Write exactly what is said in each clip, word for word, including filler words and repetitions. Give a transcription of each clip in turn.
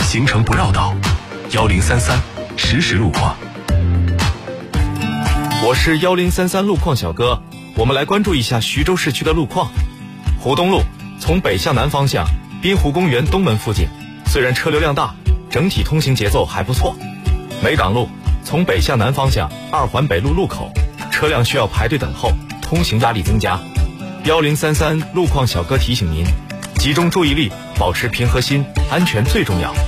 行程不绕道，幺零三三实时路况。 我是幺零三三路况小哥，我们来关注一下徐州市区的路况。湖东路从北向南方向，滨湖公园东门附近，虽然车流量大，整体通行节奏还不错。梅岗路从北向南方向，二环北路路口，车辆需要排队等候，通行压力增加。幺零三三路况小哥提醒您，集中注意力，保持平和心，安全最重要。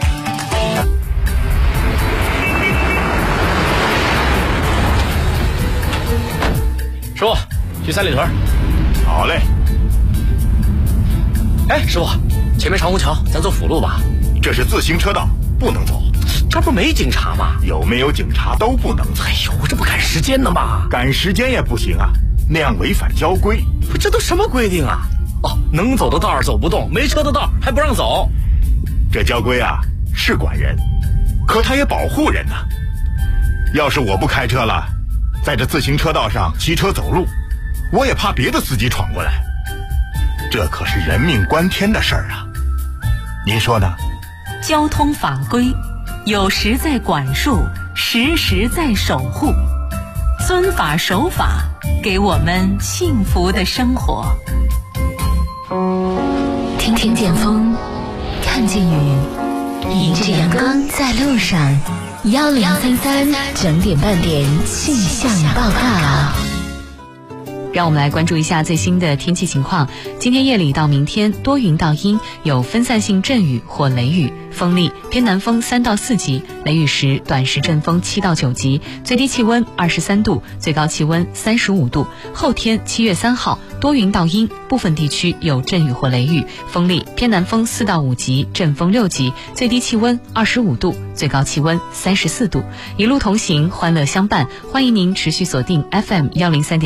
师傅，去三里屯。 好嘞。 哎，师傅，前面长虹桥，咱走辅路吧。 这是自行车道，不能走。 这不没警察吗？ 有没有警察都不能走。 哎呦，这不赶时间呢吗？ 赶时间也不行啊，那样违反交规。 不，这都什么规定啊？哦，能走的道儿走不动，没车的道还不让走。 这交规啊是管人，可他也保护人呐、啊。要是我不开车了，在这自行车道上骑车走路，我也怕别的司机闯过来。这可是人命关天的事儿啊，您说呢？ 交通法规有时在管束，时时在守护，遵法守法，给我们幸福的生活。 听听见风，看见雨，迎着阳光在路上。幺零三三整点半点气象报告。 让我们来关注一下最新的天气情况。今天夜里到明天多云到阴，有分散性阵雨或雷雨，风力偏南风三到四级，雷雨时短时阵风七到九级，最低气温二十三度，最高气温三十五度。后天七月三号多云到阴，部分地区有阵雨或雷雨，风力偏南风四到五级，阵风六级，最低气温二十五度，最高气温三十四度。一路同行，欢乐相伴，欢迎您持续锁定 F M 幺零三点。